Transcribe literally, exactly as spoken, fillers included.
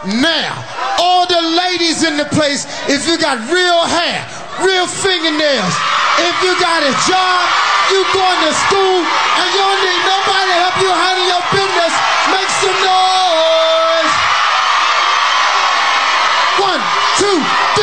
Now, all the ladies in the place, if you got real hair, real fingernails, if you got a job, you going to